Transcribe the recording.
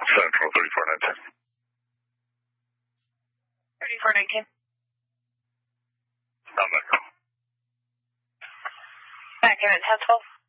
Central 3419. 3419. I'm back home. Back in at 1012.